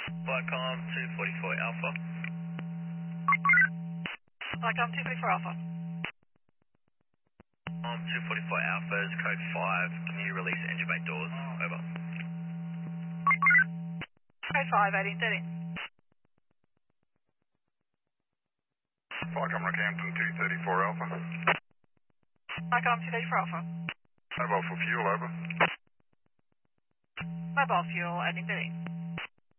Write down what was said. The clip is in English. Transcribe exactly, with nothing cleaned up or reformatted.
Flightcom two forty-four Alpha. Flightcom two forty-four Alpha. Um, two forty-four Alpha is code five. Can you release engine bay doors? Over. Code five, eighteen thirteen. Flightcom Rockhampton two thirty-four Alpha. Flightcom two thirty-four Alpha. Mobile for fuel, over. Mobile fuel, eighteen thirteen.